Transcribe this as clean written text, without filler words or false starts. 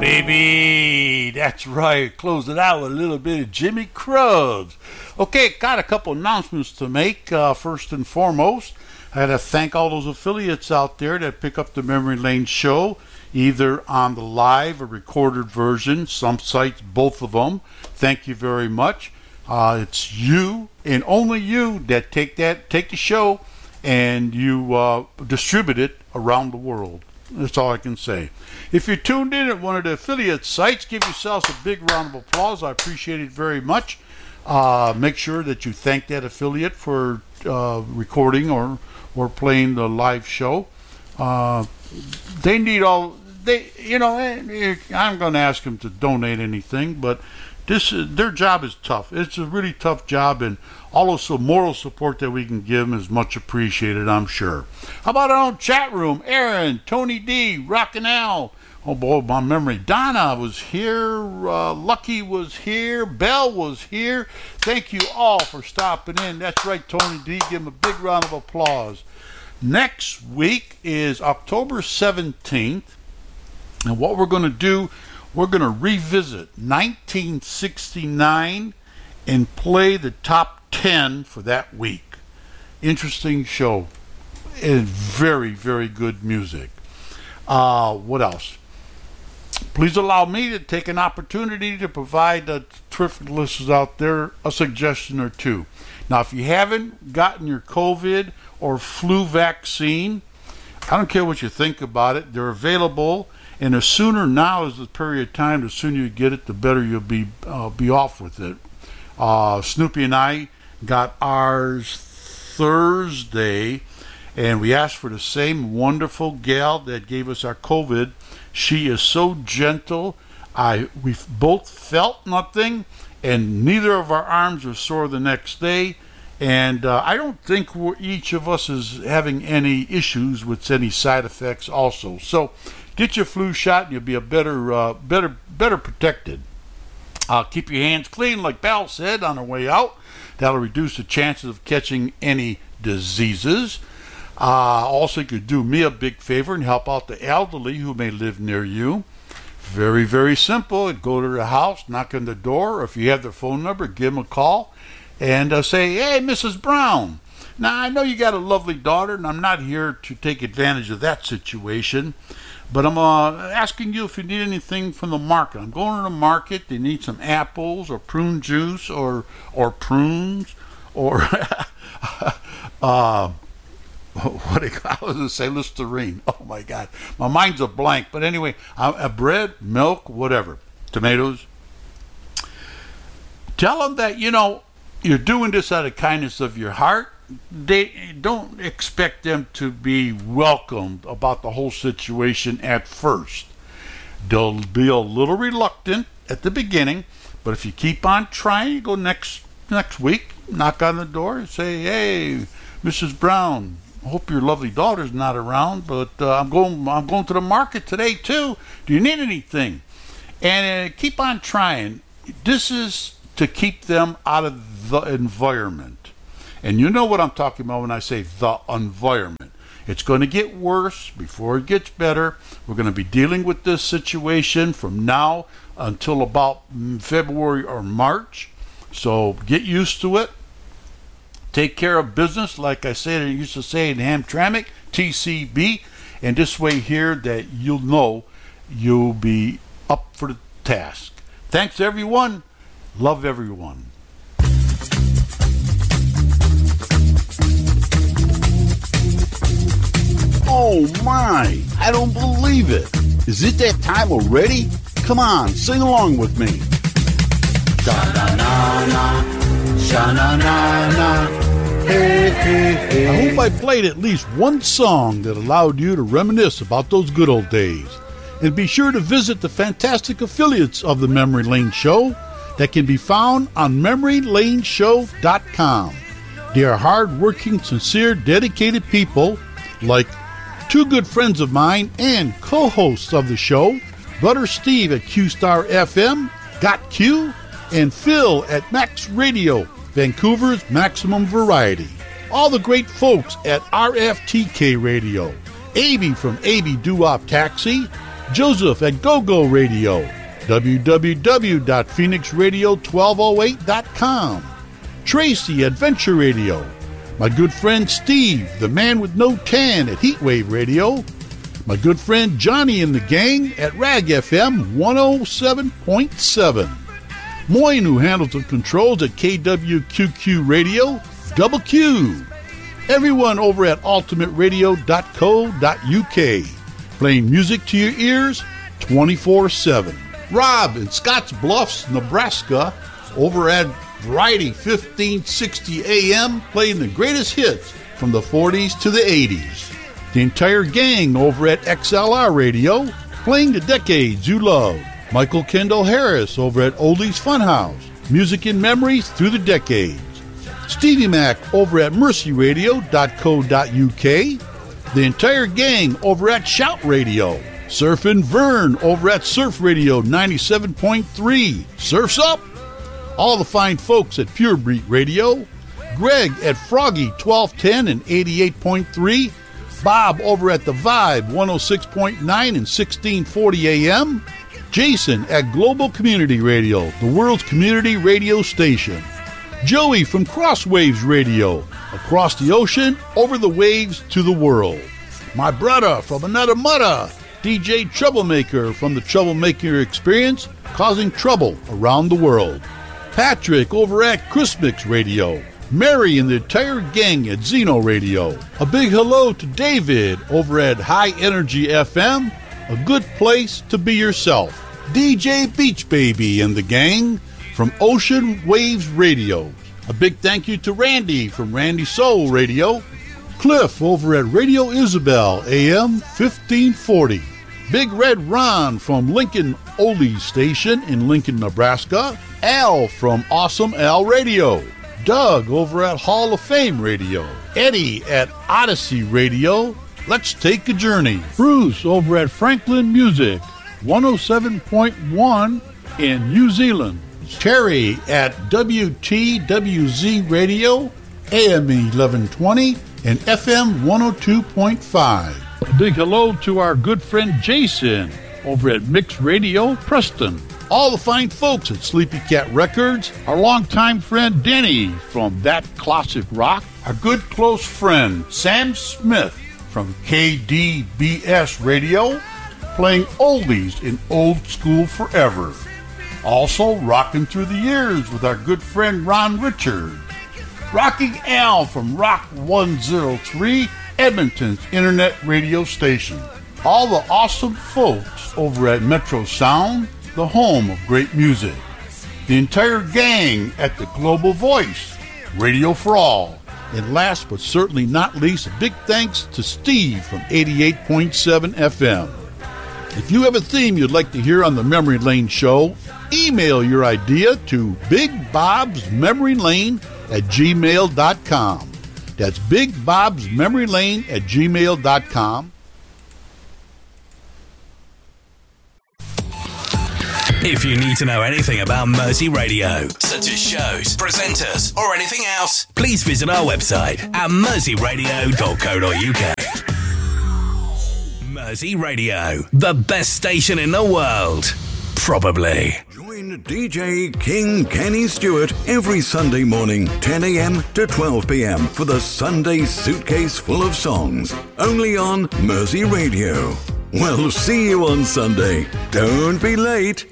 baby. That's right. Close it out with a little bit of Jimmy Kruggs. Okay, got a couple announcements to make. First and foremost, I got to thank all those affiliates out there that pick up the Memory Lane show, either on the live or recorded version. Some sites, both of them. Thank you very much. It's you and only you that take the show and you distribute it around the world. That's all I can say. If you're tuned in at one of the affiliate sites, give yourselves a big round of applause. I appreciate it very much. Make sure that you thank that affiliate for recording or playing the live show. They need all I'm going to ask them to donate anything, but their job is tough. It's a really tough job, and also moral support that we can give them is much appreciated, I'm sure. How about our own chat room? Aaron, Tony D, Rockin' Al. Oh boy, my memory. Donna was here. Lucky was here. Belle was here. Thank you all for stopping in. That's right, Tony D. Give him a big round of applause. Next week is October 17th. And what we're going to do, we're going to revisit 1969 and play the top 10 for that week. Interesting show and very, very good music. What else? Please allow me to take an opportunity to provide the terrific listeners out there a suggestion or two. Now, if you haven't gotten your COVID or flu vaccine, I don't care what you think about it. They're available, and the sooner now is the period of time, the sooner you get it, the better you'll be off with it. Snoopy and I got ours Thursday, and we asked for the same wonderful gal that gave us our COVID. She is so gentle. We both felt nothing, and neither of our arms were sore the next day. And I don't think each of us is having any issues with any side effects also. So get your flu shot, and you'll be a better protected. Keep your hands clean, like Val said on her way out. That'll reduce the chances of catching any diseases. Also, you could do me a big favor and help out the elderly who may live near you. Very, very simple. Go to the house, knock on the door, or if you have their phone number, give them a call and say, "Hey, Mrs. Brown, now I know you got a lovely daughter, and I'm not here to take advantage of that situation, but I'm asking you if you need anything from the market. I'm going to the market. They need some apples or prune juice or prunes or what do you call it? I was going to say Listerine. Oh my God, my mind's a blank. But anyway, bread, milk, whatever, tomatoes. Tell them that you're doing this out of kindness of your heart. They don't expect them to be welcomed about the whole situation at first. They'll be a little reluctant at the beginning, but if you keep on trying, you go next week, knock on the door and say, "Hey, Mrs. Brown, I hope your lovely daughter's not around, but I'm going to the market today too. Do you need anything?" And keep on trying. This is to keep them out of the environment. And you know what I'm talking about when I say the environment. It's going to get worse before it gets better. We're going to be dealing with this situation from now until about February or March. So get used to it. Take care of business, like I said, I used to say in Hamtramck, TCB. And this way here that you'll know you'll be up for the task. Thanks, everyone. Love everyone. Oh my, I don't believe it. Is it that time already? Come on, sing along with me. Sha-na-na-na, sha-na-na-na, hey, hey, hey. I hope I played at least one song that allowed you to reminisce about those good old days. And be sure to visit the fantastic affiliates of the Memory Lane Show that can be found on memorylaneshow.com. They are hard-working, sincere, dedicated people like two good friends of mine and co-hosts of the show, Brother Steve at Q-Star FM, Got Q, and Phil at Max Radio, Vancouver's maximum variety. All the great folks at RFTK Radio, AB from AB Doo-Wop Taxi, Joseph at GoGo Radio, www.phoenixradio1208.com. Tracy at Venture Radio. My good friend Steve, the man with no tan at Heatwave Radio. My good friend Johnny and the gang at Rag FM 107.7. Moyne, who handles the controls at KWQQ Radio, Double Q. Everyone over at ultimateradio.co.uk, playing music to your ears 24/7. Rob in Scotts Bluffs, Nebraska, over at Variety 1560 AM, playing the greatest hits from the 40s to the 80s. The entire gang over at XLR Radio, playing the decades you love. Michael Kendall Harris over at Oldies Funhouse, music and memories through the decades. Stevie Mac over at mercyradio.co.uk. The entire gang over at Shout Radio. Surfin' Vern over at Surf Radio 97.3. Surf's up! All the fine folks at Pure Breed Radio. Greg at Froggy 1210 and 88.3. Bob over at The Vibe 106.9 and 1640 AM. Jason at Global Community Radio, the world's community radio station. Joey from Crosswaves Radio, across the ocean, over the waves to the world. My brother from another mother, DJ Troublemaker from the Troublemaker Experience, causing trouble around the world. Patrick over at Chrismix Radio. Mary and the entire gang at Zeno Radio. A big hello to David over at High Energy FM, a good place to be yourself. DJ Beach Baby and the gang from Ocean Waves Radio. A big thank you to Randy from Randy Soul Radio. Cliff over at Radio Isabel AM 1540. Big Red Ron from Lincoln Oldies Station in Lincoln, Nebraska. Al from Awesome Al Radio. Doug over at Hall of Fame Radio. Eddie at Odyssey Radio. Let's take a journey. Bruce over at Franklin Music 107.1 in New Zealand. Terry at WTWZ Radio, AM 1120 and FM 102.5. A big hello to our good friend Jason over at Mix Radio, Preston. All the fine folks at Sleepy Cat Records, our longtime friend Denny from That Classic Rock, our good close friend Sam Smith from KDBS Radio, playing oldies in old school forever. Also rocking through the years with our good friend Ron Richard. Rocking Al from Rock 103, Edmonton's internet radio station. All the awesome folks over at Metro Sound, the home of great music. The entire gang at the Global Voice, Radio for All. And last but certainly not least, a big thanks to Steve from 88.7 FM. If you have a theme you'd like to hear on the Memory Lane Show, email your idea to bigbobsmemorylane@gmail.com. That's bigbobsmemorylane@gmail.com. If you need to know anything about Mersey Radio, such as shows, presenters, or anything else, please visit our website at merseyradio.co.uk. Mersey Radio, the best station in the world. Probably. Join DJ King Kenny Stewart every Sunday morning, 10 a.m. to 12 p.m. for the Sunday Suitcase Full of Songs, only on Mersey Radio. Well, see you on Sunday. Don't be late.